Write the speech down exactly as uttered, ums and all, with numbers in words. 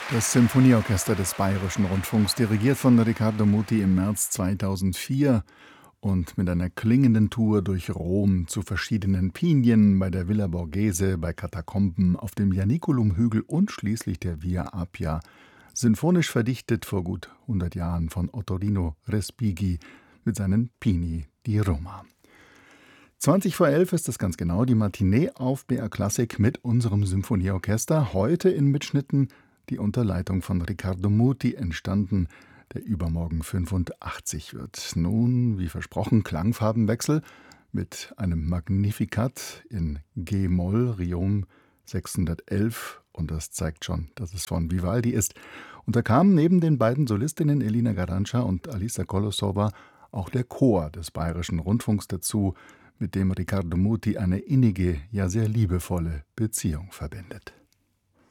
Das Sinfonieorchester des Bayerischen Rundfunks, dirigiert von Riccardo Muti im März zweitausendvier und mit einer klingenden Tour durch Rom zu verschiedenen Pinien, bei der Villa Borghese, bei Katakomben, auf dem Ianiculum-Hügel und schließlich der Via Appia, sinfonisch verdichtet vor gut hundert Jahren von Ottorino Respighi mit seinen Pini di Roma. zwanzig vor elf ist das ganz genau, die Matinee auf B R Klassik mit unserem Symphonieorchester, heute in Mitschnitten, die unter Leitung von Riccardo Muti entstanden, der übermorgen fünfundachtzig wird. Nun, wie versprochen, Klangfarbenwechsel mit einem Magnificat in G-Moll, Riom sechshundertelf, und das zeigt schon, dass es von Vivaldi ist. Und da kam neben den beiden Solistinnen Elina Garanca und Alisa Kolosova auch der Chor des Bayerischen Rundfunks dazu, mit dem Riccardo Muti eine innige, ja sehr liebevolle Beziehung verbindet.